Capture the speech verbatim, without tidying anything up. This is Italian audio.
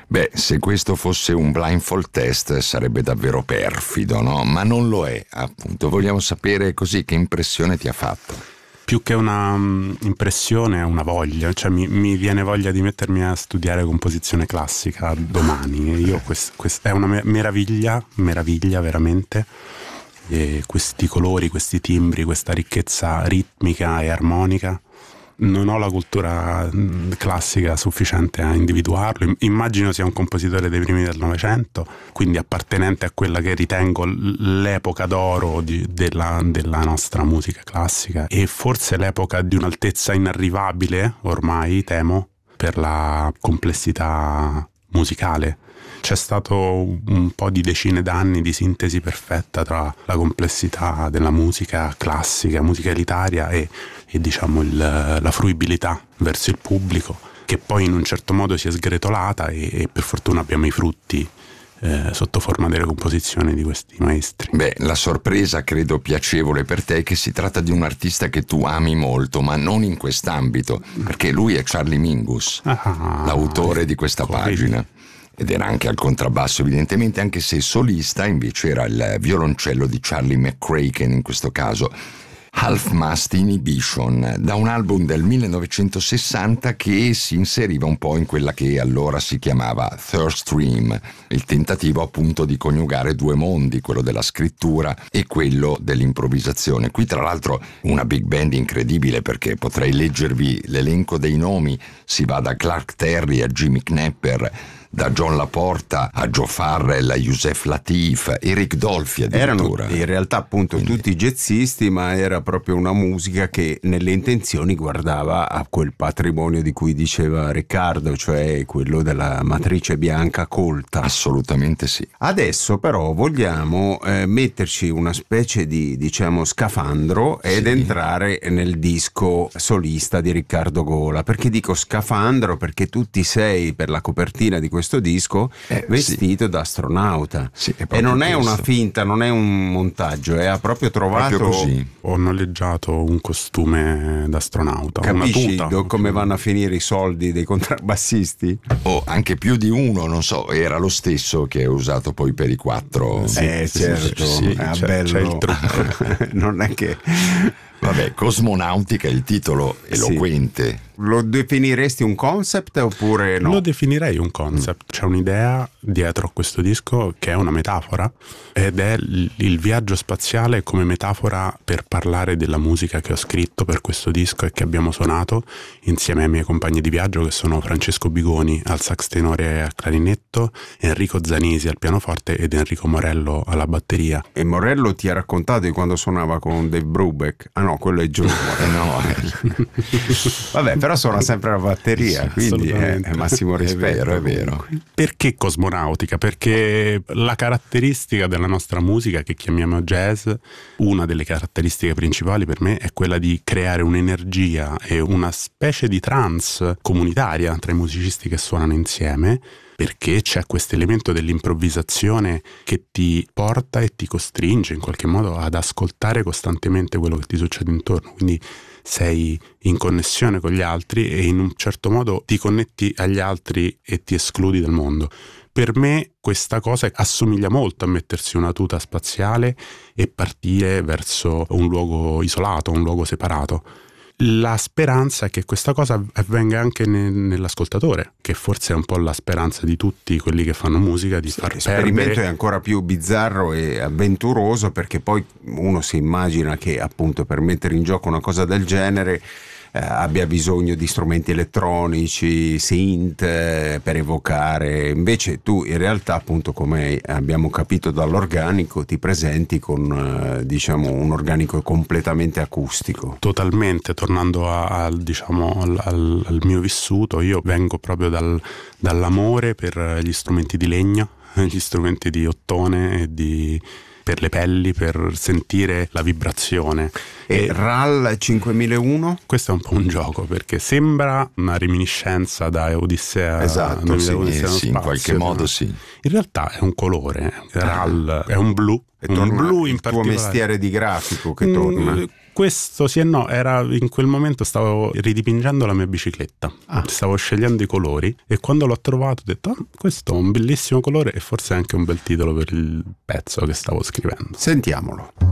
Beh, se questo fosse un blindfold test sarebbe davvero perfido, no? Ma non lo è, appunto. Vogliamo sapere così che impressione ti ha fatto. Più che una um, impressione è una voglia, cioè mi, mi viene voglia di mettermi a studiare composizione classica domani. Io quest, quest, è una meraviglia, meraviglia veramente. E questi colori, questi timbri, questa ricchezza ritmica e armonica. Non ho la cultura classica sufficiente a individuarlo. Immagino sia un compositore dei primi del Novecento, quindi appartenente a quella che ritengo l'epoca d'oro di, della, della nostra musica classica, e forse l'epoca di un'altezza inarrivabile, ormai temo, per la complessità musicale. C'è stato un po' di decine d'anni di sintesi perfetta tra la complessità della musica classica, musica elitaria e, e diciamo il, la fruibilità verso il pubblico, che poi in un certo modo si è sgretolata e, e per fortuna abbiamo i frutti eh, sotto forma delle composizioni di questi maestri. Beh, la sorpresa credo piacevole per te è che si tratta di un artista che tu ami molto, ma non in quest'ambito, perché lui è Charlie Mingus, ah, l'autore di questa pagina. Ed era anche al contrabbasso evidentemente, anche se solista invece era il violoncello di Charlie McCracken in questo caso. Half Mast Inhibition, da un album del millenovecentosessanta che si inseriva un po' in quella che allora si chiamava Third Stream, il tentativo appunto di coniugare due mondi, quello della scrittura e quello dell'improvvisazione. Qui tra l'altro una big band incredibile, perché potrei leggervi l'elenco dei nomi, si va da Clark Terry a Jimmy Knapper, da John Laporta a Joe Farrell, a Yusef Lateef, Eric Dolphy addirittura. Erano in realtà appunto Quindi... tutti jazzisti, ma era proprio una musica che nelle intenzioni guardava a quel patrimonio di cui diceva Riccardo, cioè quello della matrice bianca colta. Assolutamente sì. Adesso però vogliamo eh, metterci una specie di, diciamo, scafandro ed sì. entrare nel disco solista di Riccardo Gola. Perché dico scafandro? Perché tu ti sei, per la copertina di questo disco, eh, vestito sì. da astronauta, sì, e non è questo. una finta, non è un montaggio, è ha proprio trovato proprio così. Ho noleggiato un costume d'astronauta. Capisci una tuta, come vanno a finire i soldi dei contrabbassisti? O oh, anche più di uno, non so, era lo stesso che ho usato poi per i quattro. Sì, eh certo, sì, è c'è, bello. C'è il trucco. Non è che vabbè, Cosmonautica è il titolo eloquente. Sì. Lo definiresti un concept oppure no? Lo definirei un concept. C'è un'idea dietro a questo disco che è una metafora, ed è il, il viaggio spaziale come metafora per parlare della musica che ho scritto per questo disco e che abbiamo suonato insieme ai miei compagni di viaggio, che sono Francesco Bigoni al sax tenore e al clarinetto, Enrico Zanisi al pianoforte ed Enrico Morello alla batteria. E Morello ti ha raccontato di quando suonava con Dave Brubeck? Ah no, quello è Giulio. No. Vabbè, però suona sempre la batteria, sì, quindi è, è massimo rispetto. È vero, è vero. Perché Cosmonautica? Perché la caratteristica della nostra musica, che chiamiamo jazz, una delle caratteristiche principali per me è quella di creare un'energia e una specie di trance comunitaria tra i musicisti che suonano insieme, perché c'è questo elemento dell'improvvisazione che ti porta e ti costringe in qualche modo ad ascoltare costantemente quello che ti succede intorno, quindi sei in connessione con gli altri e in un certo modo ti connetti agli altri e ti escludi dal mondo. Per me questa cosa assomiglia molto a mettersi una tuta spaziale e partire verso un luogo isolato, un luogo separato. La speranza è che questa cosa avvenga anche ne, nell'ascoltatore, che forse è un po' la speranza di tutti quelli che fanno musica, di sì, far l'esperimento perdere. È ancora più bizzarro e avventuroso, perché poi uno si immagina che appunto per mettere in gioco una cosa del genere eh, abbia bisogno di strumenti elettronici, synth eh, per evocare. Invece tu in realtà, appunto, come abbiamo capito dall'organico, ti presenti con eh, diciamo un organico completamente acustico. Totalmente, tornando a, a, diciamo, al, al, al mio vissuto, io vengo proprio dal, dall'amore per gli strumenti di legno, gli strumenti di ottone e di per le pelli, per sentire la vibrazione. E, e R A L cinquemilauno? Questo è un po' un gioco, perché sembra una reminiscenza da Odissea. Esatto, sì, eh, sì, in qualche modo sì. In realtà è un colore, R A L è un blu, e un torna blu in il tuo particolare. mestiere di grafico che torna. questo sì e no, era in quel momento stavo ridipingendo la mia bicicletta, ah. stavo scegliendo i colori e quando l'ho trovato ho detto ah, questo è un bellissimo colore e forse anche un bel titolo per il pezzo che stavo scrivendo. Sentiamolo.